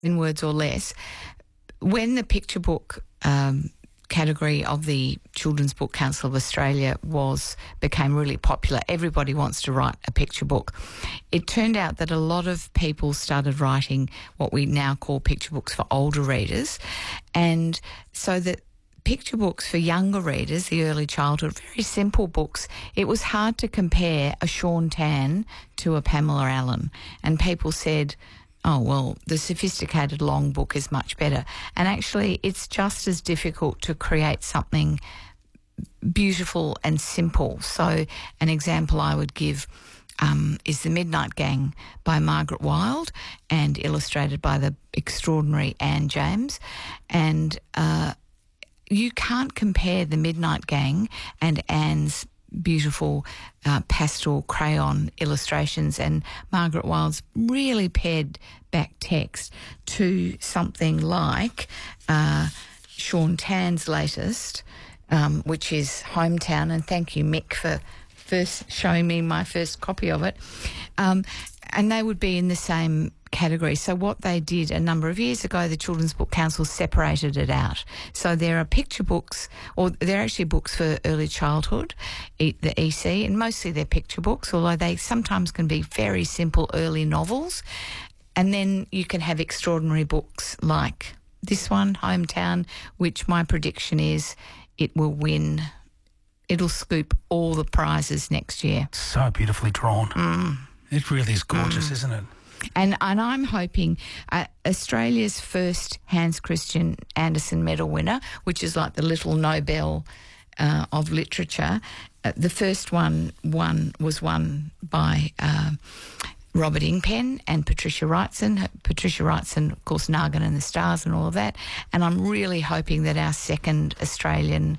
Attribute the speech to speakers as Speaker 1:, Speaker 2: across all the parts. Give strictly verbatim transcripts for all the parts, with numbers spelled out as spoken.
Speaker 1: in words or less. When the picture book um, category of the Children's Book Council of Australia was became really popular, everybody wants to write a picture book. It turned out that a lot of people started writing what we now call picture books for older readers, and so that picture books for younger readers, the early childhood, very simple books, it was hard to compare a Sean Tan to a Pamela Allen. And people said, oh, well, the sophisticated long book is much better. And actually, it's just as difficult to create something beautiful and simple. So an example I would give um, is The Midnight Gang by Margaret Wilde and illustrated by the extraordinary Anne James. And uh, you can't compare The Midnight Gang and Anne's beautiful uh, pastel crayon illustrations and Margaret Wilde's really pared back text to something like uh, Sean Tan's latest, um, which is Hometown. And thank you, Mick, for first showing me my first copy of it. Um, and they would be in the same category. So what they did a number of years ago, the Children's Book Council separated it out. So there are picture books, or they're actually books for early childhood, the E C, and mostly they're picture books, although they sometimes can be very simple early novels. And then you can have extraordinary books like this one, Hometown, which my prediction is it will win. It'll scoop all the prizes next year.
Speaker 2: So beautifully drawn.
Speaker 1: Mm.
Speaker 2: It really is gorgeous, mm. isn't it?
Speaker 1: And and I'm hoping uh, Australia's first Hans Christian Andersen Medal winner, which is like the little Nobel uh, of literature, uh, the first one won was won by uh, Robert Ingpen and Patricia Wrightson. Patricia Wrightson, of course, Nargin and the Stars and all of that. And I'm really hoping that our second Australian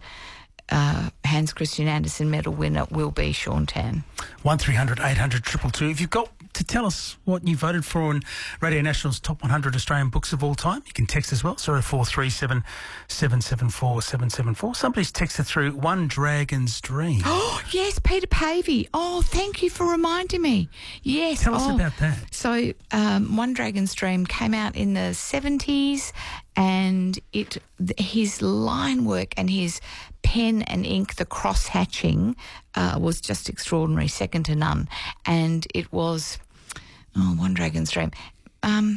Speaker 1: Uh, Hans Christian Andersen Medal winner will be Sean Tan.
Speaker 2: one three hundred eight hundred two two two. If you've got to tell us what you voted for in Radio National's top one hundred Australian books of all time, you can text as well, zero four three seven seven seven four seven seven four. Somebody's texted through One Dragon's Dream.
Speaker 1: Oh, yes, Peter Pavey. Oh, thank you for reminding me. Yes.
Speaker 2: Tell us
Speaker 1: oh.
Speaker 2: about that.
Speaker 1: So um, One Dragon's Dream came out in the seventies, and it his line work and his pen and ink, the cross-hatching, uh, was just extraordinary, second to none. And it was, oh, One Dragon's Dream. Um,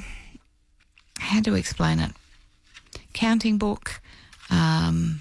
Speaker 1: how to explain it? Counting book. Um,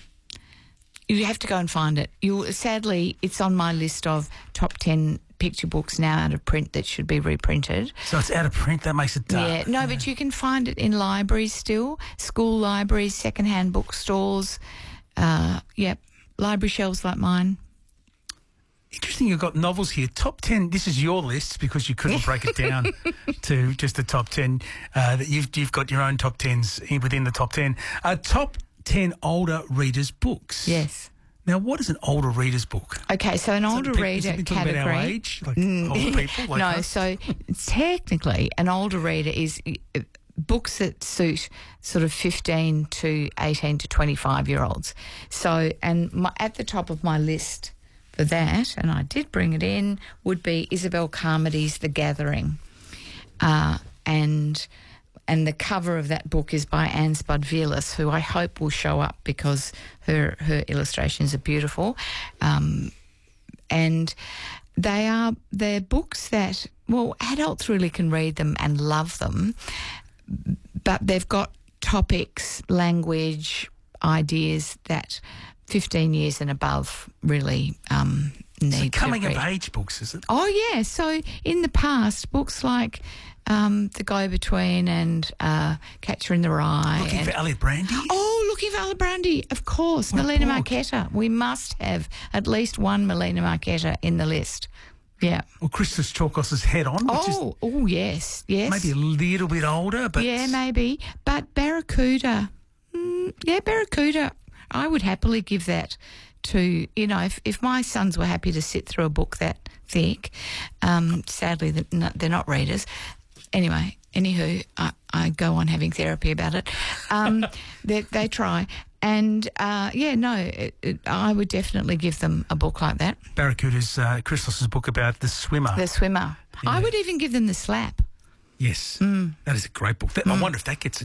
Speaker 1: you have to go and find it. You sadly, it's on my list of top ten picture books now out of print that should be reprinted.
Speaker 2: So it's out of print, that makes it dark.
Speaker 1: Yeah, no, yeah. But you can find it in libraries still, school libraries, second-hand bookstores. Uh, yep, library shelves like mine.
Speaker 2: Interesting, you've got novels here. Top ten, this is your list because you couldn't break it down to just the top ten. Uh, that you've, you've got your own top tens within the top ten. Uh, top ten older readers' books.
Speaker 1: Yes.
Speaker 2: Now, what is an older reader's book?
Speaker 1: Okay, so an older
Speaker 2: people,
Speaker 1: reader
Speaker 2: is it
Speaker 1: category.
Speaker 2: About our age, like older people. Like
Speaker 1: no,
Speaker 2: us?
Speaker 1: so technically, an older reader is books that suit sort of fifteen to eighteen to twenty-five year olds. So, and my, at the top of my list for that, and I did bring it in, would be Isabel Carmody's The Gathering, uh, and. And the cover of that book is by Anne Spud-Velas, who I hope will show up because her her illustrations are beautiful. Um, and they are they're books that, well, adults really can read them and love them, but they've got topics, language, ideas that fifteen years and above really um, need
Speaker 2: so coming
Speaker 1: to read.
Speaker 2: of age books, is it?
Speaker 1: Oh, yeah. So in the past, books like Um, The Go-Between and uh, Catcher in the Rye.
Speaker 2: Looking
Speaker 1: and,
Speaker 2: for Elliot Brandy?
Speaker 1: Oh, Looking for Elliot Brandy, of course.
Speaker 2: What
Speaker 1: Melina
Speaker 2: book?
Speaker 1: Marchetta. We must have at least one Melina Marchetta in the list. Yeah.
Speaker 2: Well, Christos Chalkos' Head On, which
Speaker 1: oh,
Speaker 2: is
Speaker 1: oh, yes, yes.
Speaker 2: maybe a little bit older, but...
Speaker 1: Yeah, maybe. But Barracuda, mm, yeah, Barracuda, I would happily give that to, you know, if, if my sons were happy to sit through a book that thick, um, sadly they're not, they're not readers. Anyway, anywho, I, I go on having therapy about it. Um, they, they try. And, uh, yeah, no, it, it, I would definitely give them a book like that.
Speaker 2: Barracuda's, uh, Christos' book about the swimmer.
Speaker 1: The Swimmer.
Speaker 2: Yeah.
Speaker 1: I would even give them The Slap.
Speaker 2: Yes, that is a great book. That, I wonder if that gets a